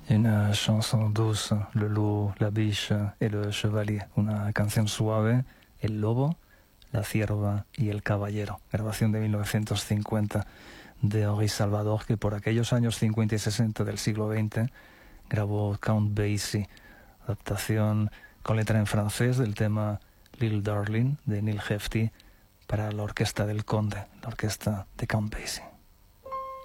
Una chanson douce, le loup, la biche et le chevalier. Una canción suave, el lobo, la cierva y el caballero. Grabación de 1950 de Henri Salvador, que por aquellos años 50 y 60 del siglo XX grabó Count Basie, adaptación con letra en francés del tema Little Darling de Neil Hefti para la orquesta del Conde, la orquesta de Count Basie.